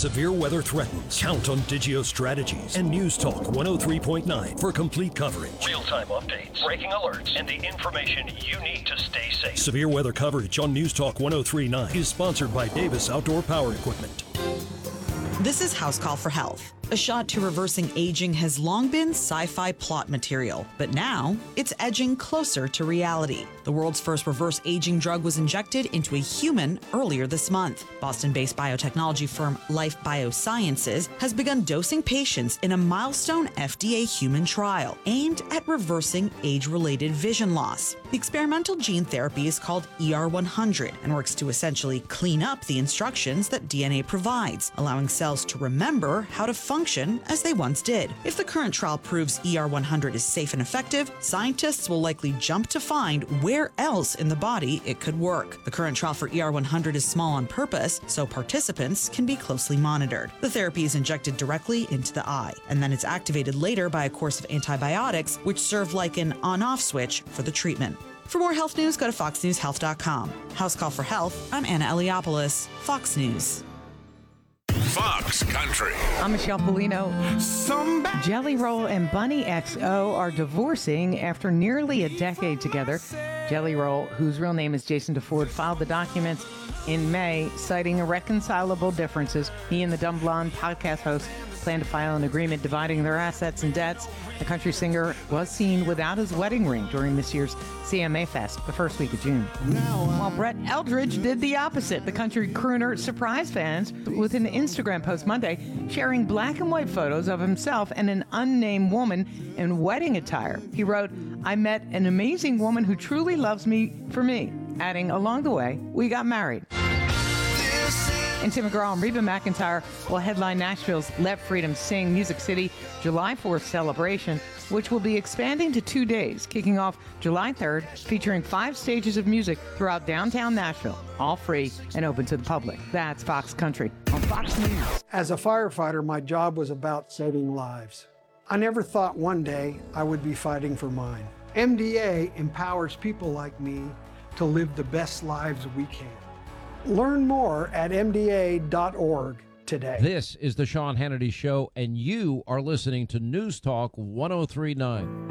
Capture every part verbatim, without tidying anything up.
severe weather threatens, count on Digio Strategies and News Talk one oh three point nine for complete coverage. Real-time updates, breaking alerts, and the information you need to stay safe. Severe weather coverage on News Talk one oh three point nine is sponsored by Davis Outdoor Power Equipment. This is House Call for Health. A shot to reversing aging has long been sci-fi plot material, but now it's edging closer to reality. The world's first reverse aging drug was injected into a human earlier this month. Boston-based biotechnology firm Life Biosciences has begun dosing patients in a milestone F D A human trial aimed at reversing age-related vision loss. The experimental gene therapy is called E R one hundred and works to essentially clean up the instructions that D N A provides, allowing cells to remember how to function as they once did. If the current trial proves E R one hundred is safe and effective, scientists will likely jump to find where else in the body it could work. The current trial for E R one hundred is small on purpose, so participants can be closely monitored. The therapy is injected directly into the eye, and then it's activated later by a course of antibiotics, which serve like an on-off switch for the treatment. For more health news, go to fox news health dot com. House Call for Health, I'm Anna Eliopoulos, Fox News. Fox Country. I'm Michelle Polino. Somebody. Jelly Roll and Bunny X O are divorcing after nearly a decade together. Jelly Roll, whose real name is Jason DeFord, filed the documents in May, citing irreconcilable differences. He and the Dumb Blonde podcast host plan to file an agreement dividing their assets and debts. The country singer was seen without his wedding ring during this year's C M A Fest, the first week of June. While Brett Eldridge did the opposite. The country crooner surprised fans with an Instagram post Monday sharing black and white photos of himself and an unnamed woman in wedding attire. He wrote, "I met an amazing woman who truly loves me for me," adding, "Along the way, we got married." And Tim McGraw and Reba McEntire will headline Nashville's Let Freedom Sing Music City July fourth celebration, which will be expanding to two days, kicking off July third, featuring five stages of music throughout downtown Nashville, all free and open to the public. That's Fox Country on Fox News. As a firefighter, my job was about saving lives. I never thought one day I would be fighting for mine. M D A empowers people like me to live the best lives we can. Learn more at M D A dot org today. This is the Sean Hannity Show, and you are listening to News Talk one oh three point nine.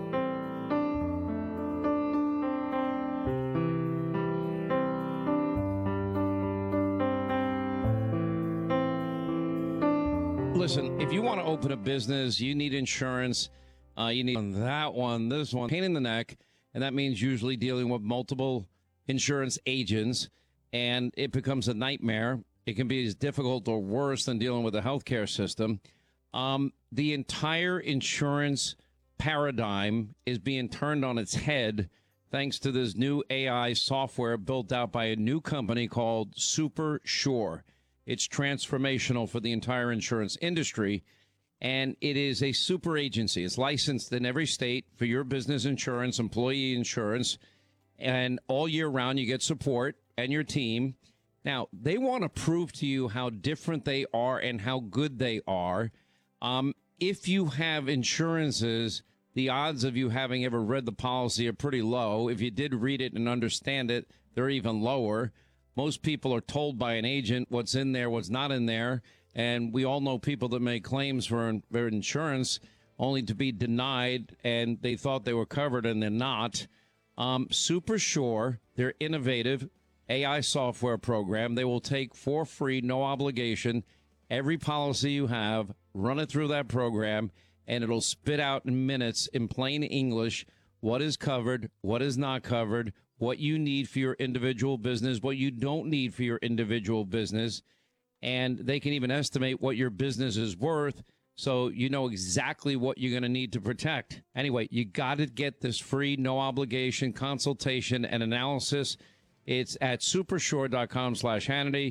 Listen, if you want to open a business, you need insurance. Uh, you need that one, this one, pain in the neck, and that means usually dealing with multiple insurance agents. And it becomes a nightmare. It can be as difficult or worse than dealing with the healthcare system. Um, the entire insurance paradigm is being turned on its head thanks to this new A I software built out by a new company called SuperSure. It's transformational for the entire insurance industry, and it is a super agency. It's licensed in every state for your business insurance, employee insurance, and all year round you get support and your team. Now, they want to prove to you how different they are and how good they are. Um, if you have insurances, the odds of you having ever read the policy are pretty low. If you did read it and understand it, they're even lower. Most people are told by an agent what's in there, what's not in there. And we all know people that make claims for their insurance only to be denied, and they thought they were covered and they're not. Um, SuperSure, they're innovative A I software program. They will take for free, no obligation, every policy you have, run it through that program, and it'll spit out in minutes in plain English what is covered, what is not covered, what you need for your individual business, what you don't need for your individual business. And they can even estimate what your business is worth, so you know exactly what you're going to need to protect. Anyway, you got to get this free, no obligation consultation and analysis. It's at supersure.com slash Hannity,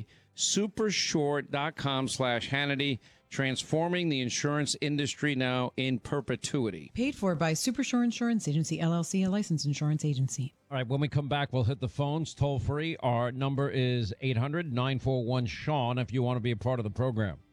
supersure.com slash Hannity, transforming the insurance industry now in perpetuity. Paid for by Supersure Insurance Agency, L L C, a licensed insurance agency. All right, when we come back, we'll hit the phones toll free. Our number is eight hundred nine four one Sean if you want to be a part of the program.